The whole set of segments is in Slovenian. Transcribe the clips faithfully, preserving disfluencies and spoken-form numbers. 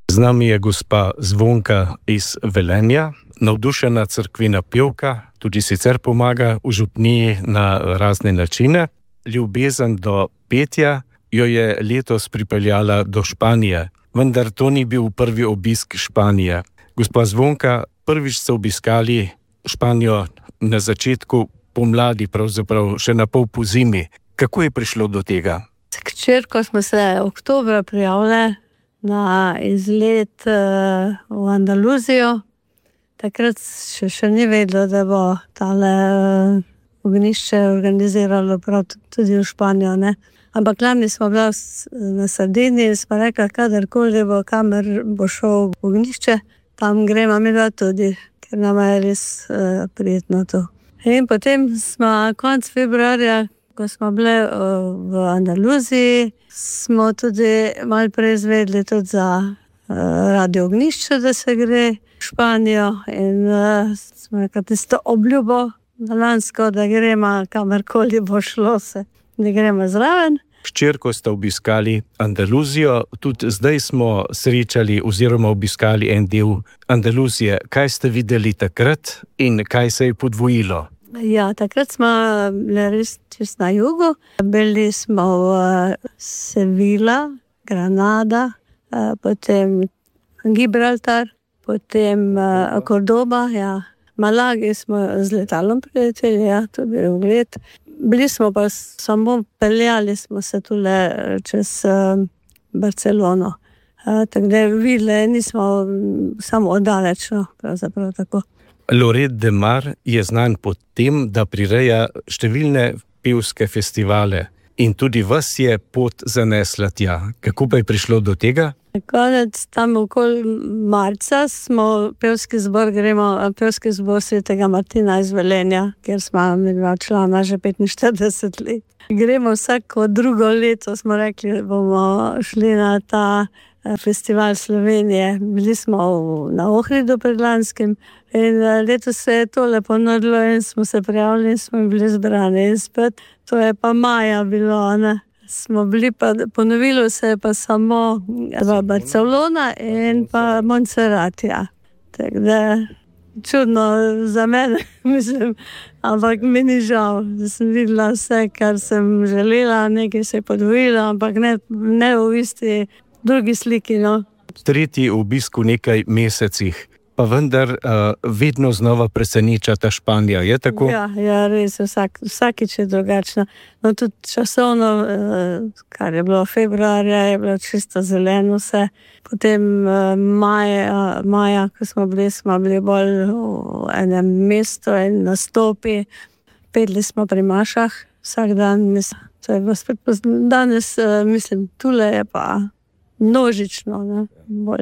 Z nami je gospa Zvonka iz Velenja, navdušena cerkvena pevka, tudi sicer pomaga v župniji na razne načine. Ljubezen do petja jo je letos pripeljala do Španije, vendar to ni bil prvi obisk Španije. Gospa Zvonka, prvič ste obiskali Španijo na začetku pomladi, pravzaprav še na pol pozimi. Kako je prišlo do tega? S hčerko smo se oktobra prijavili na izlet uh, v Andaluzijo. Takrat še, še ni vedelo, da bo tale uh, ognišče organiziralo prav tudi v Španijo, ne. Ampak lani smo bili na Sardiniji, smo rekli, kadarkoli bo, kamer bo šel ognišče, tam gremo mi dva tudi, ker nam je res uh, prijetno to. In potem smo konec februarja, ko smo bili uh, v Andaluziji, smo tudi malo prej izvedeli tudi za uh, radio ognišče, da se gre v Španijo in uh, smo rekli tisto obljubo lansko, da gremo kamerkoli bo šlo se, da gremo zraven. Hčerko ste obiskali Andaluzijo, tudi zdaj smo srečali oziroma obiskali en del Andaluzije. Kaj ste videli takrat in kaj se je podvojilo? Ja, takrat smo bili res čist na jugu. Bili smo v Sevilla, Granada, potem Gibraltar, potem Cordoba, ja. Malagi smo z letalom prileteli, ja, to je bil ogled. Bili smo pa samo, peljali smo se tule čez uh, Barcelono. Uh, tako da videli, nismo samo oddalečno, pravzaprav tako. Lloret de Mar je znan po tem, da prireja številne pevske festivale in tudi vas je pot zanesla tja. Kako pa je prišlo do tega? Konec tam okoli marca smo pevski zbor, gremo pevski zbor Svetega Martina iz Velenja, kjer smo dva člana že petinštirideset let. Gremo vsako drugo leto, smo rekli, bomo šli na ta festival Slovenije. Bili smo na Ohridu predlanskim in letos se je to lepo ponudilo in smo se prijavili in smo bili zbrani in spet. To je pa maja bilo, ne. Smo bili pa, ponovilo se je pa samo Barcelona in pa Montserrat, ja. Tako da, čudno za mene, mislim, ampak mi ni žal, da sem videla vse, kar sem želela, nekaj se je podvojilo, ampak ne, ne v isti drugi sliki, no. Tretji obisk v nekaj mesecih, pa vendar uh, vedno znova preseneča ta Španija, je tako? Ja, ja, res, vsak, vsakič je drugačna. No, tudi časovno, uh, kar je bilo februarja, je bilo čisto zeleno vse. Potem uh, maja, maja, ko smo bili, smo bili bolj v enem mestu in nastopi. Pedli smo pri mašah vsak dan, mislim, to je bilo spet pozdno. Danes, uh, mislim, tule je pa množično, ne, bolj.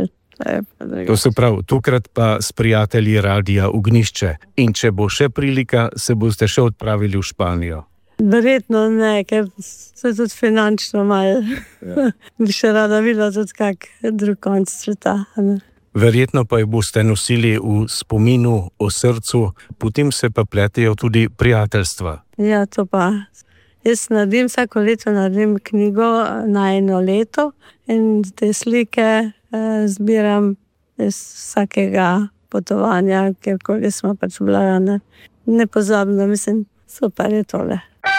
To se pravi, tokrat pa s prijatelji Radia Ognišče. In če bo še prilika, se boste še odpravili v Španijo? Verjetno ne, ker se tudi finančno malo ja. Bi še rada videla tudi kak drug konc sveta. Verjetno pa jih boste nosili v spominu, o srcu, potem se pa pletejo tudi prijateljstva. Ja, to pa. Jaz naredim, vsako leto naredim knjigo na eno leto in te slike zbiram iz vsakega potovanja, kjerkoli smo pač bila, ne, nepozabno, mislim, super je tole.